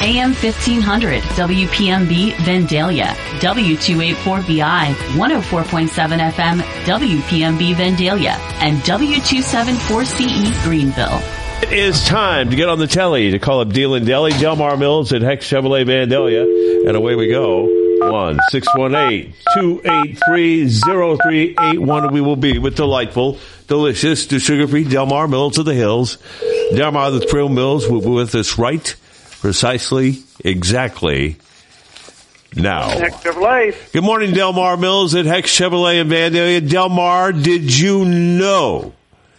AM 1500, WPMB Vandalia, W284BI, 104.7 FM, WPMB Vandalia, and W274CE Greenville. It is time to get on the telly to call up Dealin' Deli, Delmar Mills at Hex Chevrolet Vandalia, and away we go. 1-618-283-0381. We will be with delightful, delicious, sugar-free Delmar Mills of the Hills. Delmar the Thrill Mills will be with us right, precisely, exactly now. Hex Chevrolet. Good morning, Delmar Mills at Hex Chevrolet in Vandalia. Delmar, did you know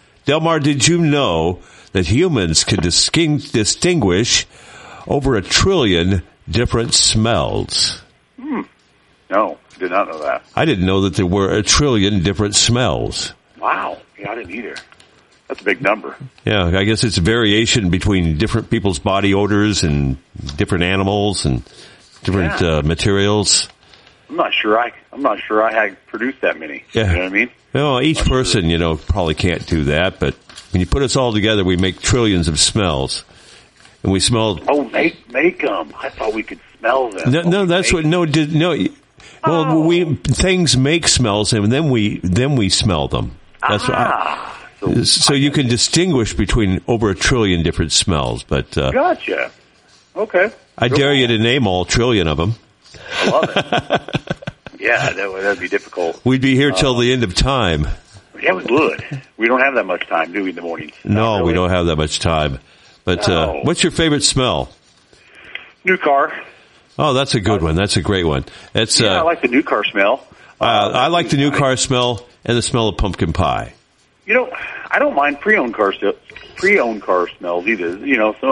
that humans can distinguish over 1 trillion different smells? No, did not know that. I didn't know that there were 1 trillion different smells. Wow. Yeah, I didn't either. That's a big number. Yeah, I guess it's a variation between different people's body odors and different animals and different materials. I'm not sure I had produced that many. Yeah. You know what I mean? No, each person, probably can't do that, but when you put us all together, we make trillions of smells. And we smell... Oh, make them. I thought we could smell them. No, that's what... No. Well, things make smells, and then we smell them. That's so you can distinguish between over 1 trillion different smells. But gotcha. Okay. I dare you to name all 1 trillion of them. I love it. Yeah, that'd be difficult. We'd be here till the end of time. Yeah, we would. We don't have that much time, do we, in the morning? No, really. We don't have that much time. But what's your favorite smell? New car. Oh, that's a good one. That's a great one. I like the new car smell. I like the new car smell and the smell of pumpkin pie. I don't mind pre-owned car smells either. Some